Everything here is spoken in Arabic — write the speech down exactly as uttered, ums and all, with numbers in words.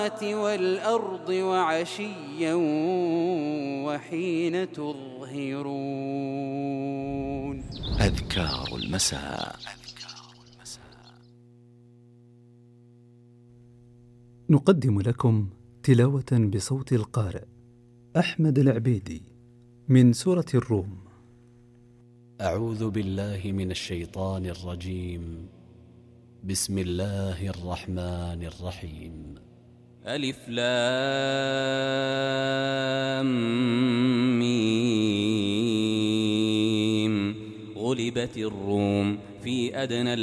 والأرض وعشيا وحين تظهرون. أذكار المساء. نقدم لكم تلاوة بصوت القارئ أحمد العبيدي من سورة الروم. أعوذ بالله من الشيطان الرجيم. بسم الله الرحمن الرحيم. ألف لام ميم. غلبت الروم في أدنى